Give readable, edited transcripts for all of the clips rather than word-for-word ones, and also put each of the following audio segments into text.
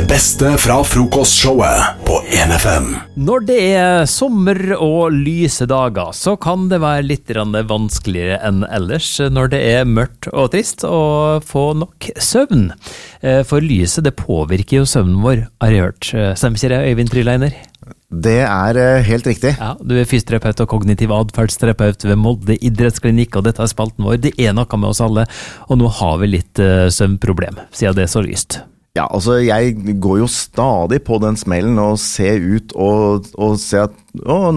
beste fra frokostshowet på 1FM. Når det er sommer og lyse dager, så kan det være litt vanskeligere enn ellers når det er mørkt og trist å få nok søvn. For lyset, det påvirker jo søvnen vår, har jeg hørt. Stemmer ikke det, Øyvind Tryleiner? Det er helt riktig. Ja, du er fysioterapeut og kognitiv adferdsterapeut ved Molde idrettsklinikk, og dette er spalten vår. Det er noe med oss alle, og nå har vi litt søvnproblem, siden det er så lyst. Ja, altså jeg går jo stadig på den smellen og ser ut og ser at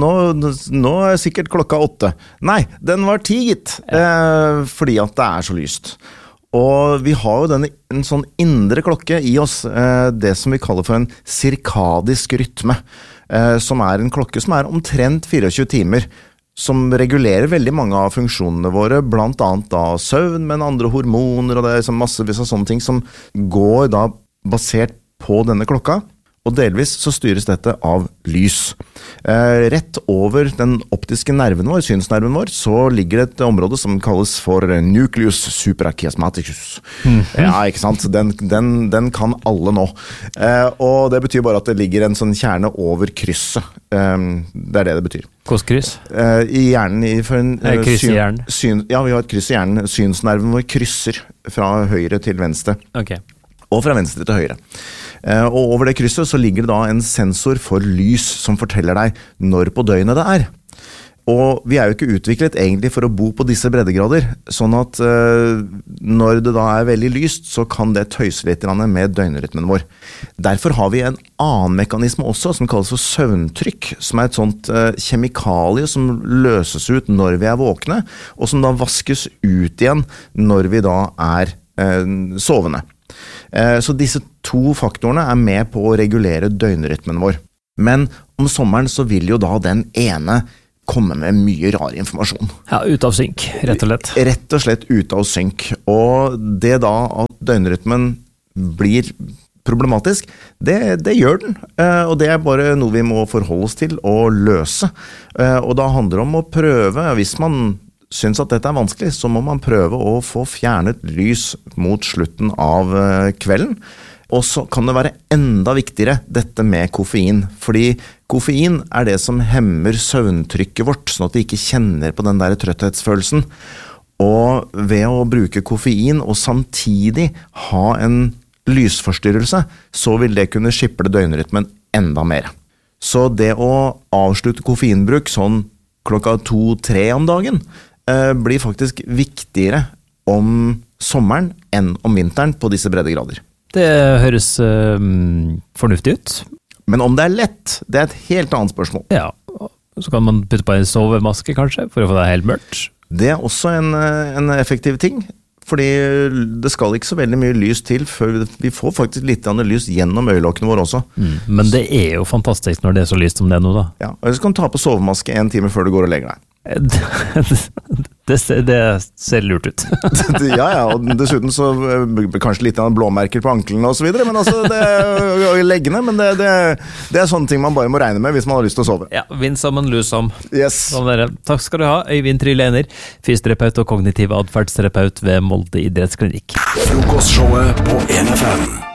nå er sikkert klokka 8. Nei, den var 10 gitt, fordi at det er så lyst. Og vi har jo en sånn indre klokke i oss, det som vi kaller for en cirkadisk rytme, som er en klokke som er omtrent 24 timer, som regulerer veldig mange av funksjonene våre, blant annet da søvn, men andre hormoner, og det er massevis av sånne ting som går da basert på denne klokka, og delvis så styres dette av lys. Rett over den optiske nerven vår, synsnerven vår, så ligger det et område som kalles for nucleus suprachiasmaticus. Ja, ikke sant? Den kan alle nå. Og det betyr bare at det ligger en sånn kjerne over krysset. Det er det betyr. Hvilket kryss? I hjernen. Kryss i hjernen? Ja, vi har et kryss i hjernen. Synsnerven vår krysser fra høyre til venstre. Ok. Og fra venstre til høyre. Og over det krysset så ligger det da en sensor for lys som forteller deg når på døgnet det er. Og vi er jo ikke utviklet egentlig for å bo på disse breddegrader, sånn at når det da er veldig lyst, så kan det tøyse litt med døgnrytmen vår. Derfor har vi en annen mekanisme også, som kalles for søvntrykk, som er et sånt kjemikalie som løses ut når vi er våkne, og som da vaskes ut igjen når vi da er sovende. Så disse to faktorene er med på å regulere døgnrytmen vår. Men om sommeren så vil jo da den ene komme med mye rar informasjon. Ja, ut av synk, rett og slett. Rett og slett ut av synk. Og det da at døgnrytmen blir problematisk, det gjør den. Og det er bare noe vi må forholde oss til og løse. Og da handler det om å prøve, hvis man synes at dette er vanskelig, så må man prøve å få fjernet lys mot slutten av kvelden. Og så kan det være enda viktigere dette med koffein, fordi koffein er det som hemmer søvntrykket vårt, sånn at vi ikke kjenner på den der trøtthetsfølelsen. Og ved å bruke koffein og samtidig ha en lysforstyrrelse, så vil det kunne skiple døgnrytmen enda mer. Så det å avslutte koffeinbruk sånn klokka 2-3 om dagen, blir faktisk viktigere om sommeren enn om vinteren på disse breddegrader. Det høres fornuftig ut. Men om det er lett, det er et helt annet spørsmål. Ja, så kan man putte på en sovemaske kanskje, for å få det helt mørkt. Det er også en effektiv ting, fordi det skal ikke så veldig mye lys til, før vi får faktisk litt lys gjennom øyelokkene våre også. Men det er jo fantastisk når det er så lyst som det er nå da. Ja, og så kan du ta på sovemaske 1 time før du går og legger deg. Det ser lurt ut. Ja, og dessuten så kanskje litt blåmerker på anklene og så videre, men altså det er leggende, men det er sånne ting man bare må regne med hvis man har lyst til å sove. Ja, vind sammen, lus som. Yes. Sånn er det. Takk skal du ha, Øyvind Tryleiner, fysioterapeut og kognitiv adferdsterapeut ved Molde idrettsklinikk. Frokostshowet på 1FM.